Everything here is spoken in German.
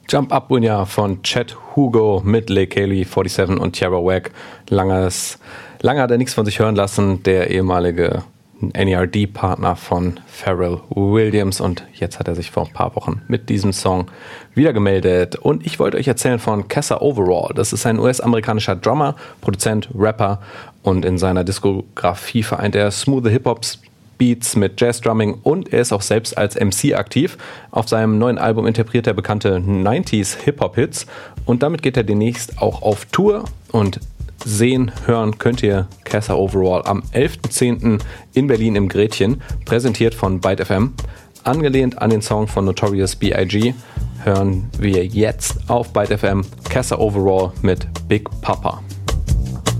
Jump Up Winja von Chet Hugo mit Lake Haley, 47 und Tierra Whack. Lange hat er nichts von sich hören lassen, der ehemalige NERD-Partner von Pharrell Williams, und jetzt hat er sich vor ein paar Wochen mit diesem Song wieder gemeldet. Und ich wollte euch erzählen von Kessa Overall. Das ist ein US-amerikanischer Drummer, Produzent, Rapper, und in seiner Diskografie vereint er smooth Hip-Hop-Beats mit Jazz-Drumming, und er ist auch selbst als MC aktiv. Auf seinem neuen Album interpretiert er bekannte 90s Hip-Hop-Hits, und damit geht er demnächst auch auf Tour. Und sehen, hören könnt ihr Kessa Overall am 11.10. in Berlin im Gretchen, präsentiert von Byte FM. Angelehnt an den Song von Notorious B.I.G. hören wir jetzt auf Byte FM Kessa Overall mit Big Papa.